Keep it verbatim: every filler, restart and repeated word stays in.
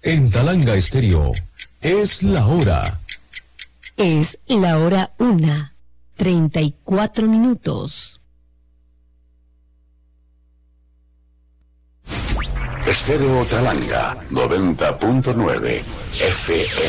En Talanga Estéreo, es la hora. Es la hora una, treinta y cuatro minutos. Estéreo Talanga, noventa punto nueve F M.